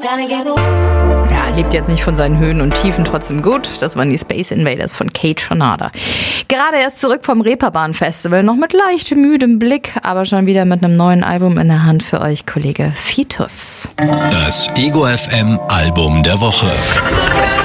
Ja, lebt jetzt nicht von seinen Höhen und Tiefen, trotzdem gut. Das waren die Space Invaders von Kate Shonada. Gerade erst zurück vom Reeperbahn-Festival, noch mit leicht müdem Blick, aber schon wieder mit einem neuen Album in der Hand für euch, Kollege Fitus. Das Ego FM Album der Woche.